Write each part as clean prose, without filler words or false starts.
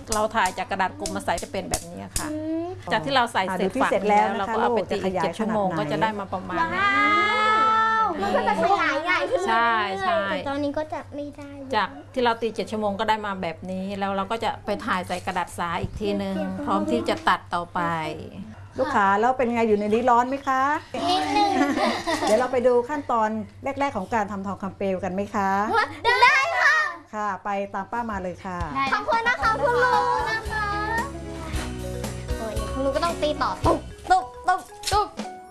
เราถ่ายจากกระดาษกลมมาใส่จะเป็นแบบนี้ค่ะจากที่เราใส่เสร็จฝักแล้วเราก็เอาไปตีอีก7 ชั่วโมงก็จะได้มาประมาณนี้มันก็จะขยายใหญ่ขึ้นใช่ใช่แต่ตอนนี้ก็จะไม่ได้จากที่เราตี7 ชั่วโมงก็ได้มาแบบนี้แล้วเราก็จะไปถ่ายใส่กระดาษสาอีกทีนึงพร้อมที่จะตัดต่อไปลูกค้าแล้วเป็นไงอยู่ในนี้ร้อนไหมคะนิดนึงเดี๋ยวเราไปดูขั้นตอนแรกๆของการทำทองคำเปลวกันไหมคะได้ค่ะค่ะไปตามป้ามาเลยค่ะขอบคุณนะคะคุณลุงนะคะโอ้ยคุณลุงก็ต้องตีต่อตุ๊บตุ๊บตุ๊บตุ๊บ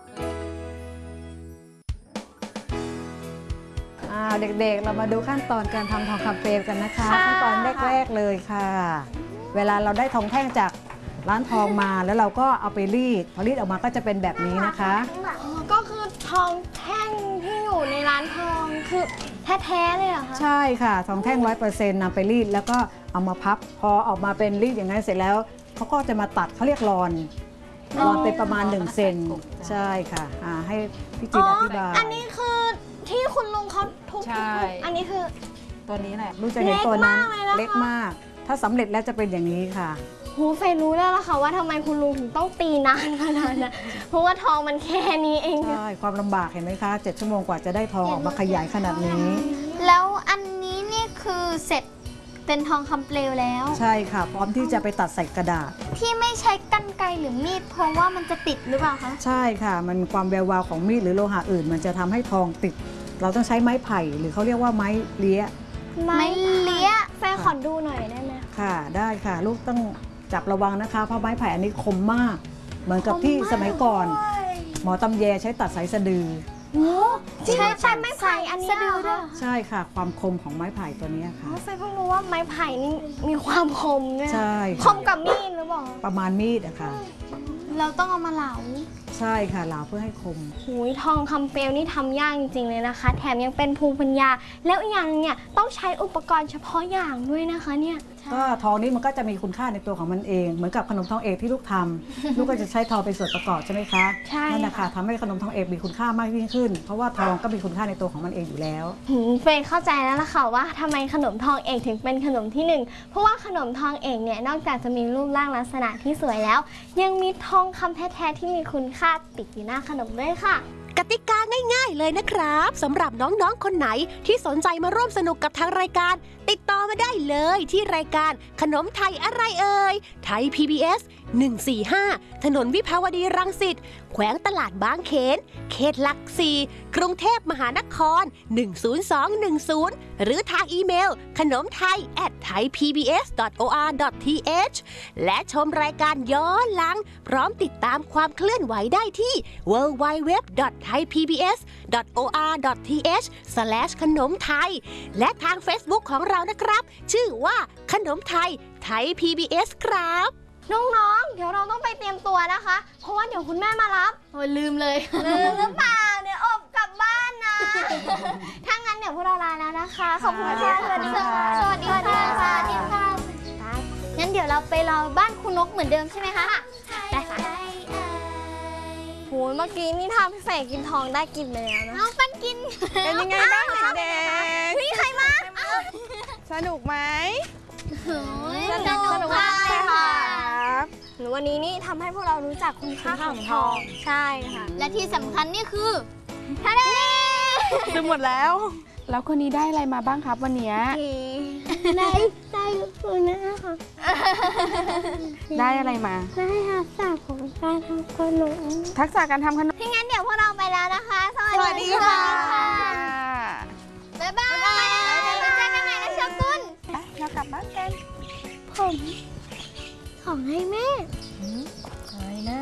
เด็กๆเรามาดูขั้นตอนการทำทองคำเปลวกันนะคะขั้นตอนแรกๆเลยค่ะเวลาเราได้ทองแท่งจากร้านทองมาแล้วเราก็เอาไปรีดพอรีดออกมาก็จะเป็นแบบนี้นะคะก็คือทองแท่งที่อยู่ในร้านทองคือแท้ๆเลยเหรอคะใช่ค่ะทองแท่ง 100% นำไปรีดแล้วก็เอามาพับพอออกมาเป็นรีดอย่างนั้นเสร็จแล้วเขาก็จะมาตัดเขาเรียกรอนเป็นประมาณ1 เซนใช่ค่ะให้พี่จีนอธิบายอันนี้คือที่คุณลุงเขาทุบอันนี้คือตัวนี้แหละลูกจะเห็นตัวนั้นเล็กมากถ้าสำเร็จแล้วจะเป็นอย่างนี้ค่ะโหเฟยรู้แล้วล่ะค่ะว่าทำไมคุณลุงถึงต้องตีนานขนาดนั้นเพราะว่าทองมันแค่นี้เองใช่ความลำบากเห็นไหมคะ7 ชั่วโมงกว่าจะได้ทองออกมาขยายขนาดนี้แล้วอันนี้นี่คือเสร็จเป็นทองคำเปลวแล้วใช่ค่ะพร้อมที่จะไปตัดใส่กระดาษที่ไม่ใช้กรรไกรหรือมีดเพราะว่ามันจะติดหรือเปล่าคะใช่ค่ะมันมีความแวววาวของมีดหรือโลหะอื่นมันจะทำให้ทองติดเราต้องใช้ไม้ไผ่หรือเขาเรียกว่าไม้เลี้ยแฟนขอดูหน่อยได้ไหมค่ะได้ค่ะลูกต้องจับระวังนะคะเพราะไม้ไผ่อันนี้คมมากเหมือนกับที่สมัยก่อนหมอตำแยใช้ตัดสายสะดือใช่ไม้ไผ่อันนี้ด้วยใช่ค่ะความคมของไม้ไผ่ตัวนี้ค่ะเฟยเพิ่งรู้ว่าไม้ไผ่นี่มีความคมด้วยใช่คมกับมีดหรือเปล่าประมาณมีดอะค่ะเราต้องเอามาเหลาใช่ค่ะเหลาเพื่อให้คมหูยทองคำเปลวนี่ทำยากจริงๆเลยนะคะแถมยังเป็นภูมิปัญญาแล้วอีกอย่างเนี่ยต้องใช้อุปกรณ์เฉพาะอย่างด้วยนะคะเนี่ยก็ทองนี้มันก็จะมีคุณค่าในตัวของมันเองเหมือนกับขนมทองเอกที่ลูกทำ ลูกก็จะใช้ทองเป็นส่วนประกอบใช่ไหมคะใช่นั่นนะคะทำให้ขนมทองเอกมีคุณค่ามากยิ่งขึ้นเพราะว่าทองก็มีคุณค่าในตัวของมันเองอยู่แล้วเฟยเข้าใจแล้วล่ะค่ะว่าทำไมขนมทองเอกถึงเป็นขนมที่1เพราะว่าขนมทองเอกเนี่ยนอกจากจะมีรูปร่างลักษณะที่สวยแล้วยังมีทองคำแท้ๆที่มีคุณค่าติดอยู่หน้าขนมด้วยค่ะกติกาง่ายๆเลยนะครับสำหรับน้องๆคนไหนที่สนใจมาร่วมสนุกกับทางรายการติดต่อมาได้เลยที่รายการขนมไทยอะไรเอ่ยไทย PBS 145ถนนวิภาวดีรังสิตแขวงตลาดบางเขนเขตหลัก4กรุงเทพมหานคร10210หรือทางอีเมลขนมไทย@thaipbs.or.th และชมรายการย้อนหลังพร้อมติดตามความเคลื่อนไหวได้ที่ www.thaipbs.or.th/ขนมไทยและทาง Facebook ของเรานะครับชื่อว่าขนมไทยไทย PBS ครับน้องๆเดี๋ยวเราต้องไปเตรียมตัวนะคะเพราะว่าเดี๋ยวคุณแม่มารับโอ้ยลืมเลยลืมหรือเปล่าเดี๋ยวอบกลับบ้านนะถ้างั้นเดี๋ยวพวกเราลาแล้วนะคะขอบคุณค่ะสวัสดีค่ะสวัสดีค่ะงั้นเดี๋ยวเราไปรอบ้านคุณนกเหมือนเดิมใช่ไหมคะได้ค่ะโหเมื่อกี้นี่ทำพี่เฟยกินทองได้กินเลยนะน้องปั้นกินเป็นยังไงบ้างเด็กๆนี่ใครมาสนุกไหมสนุกมากเลยค่ะวันนี้นี่ทำให้พวกเรารู้จักคุณค่าของทองใช่ค่ะและที่สำคัญนี่คือทะเลลืมหมดแล้วคนนี้ได้อะไรมาบ้างครับวันนี้ได้คุณนะคะได้อะไรมาได้ทักษะของการทำขนมทักษะการทำขนมที่งั้นเดี๋ยวพวกเราไปแล้วนะคะสวัสดีค่ะบ๊ายบายเจอกันใหม่นะชากุลเรากลับบ้านกันผมของให้แม่อะไรนะ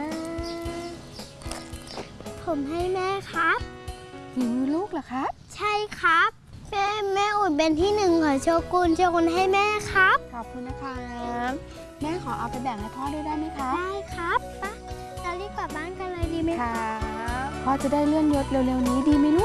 ผมให้แม่ครับฝีมือลูกเหรอครับใช่ครับแม่อุดเป็นที่1ของโชกุนให้แม่ครับขอบคุณนะครับแม่ขอเอาไปแบ่งให้พ่อด้วยได้ไหมครับได้ครับปะเรารีบกลับบ้านกันเลยดีไหมครับพ่อจะได้เลื่อนยศเร็วๆนี้ดีไหมลูก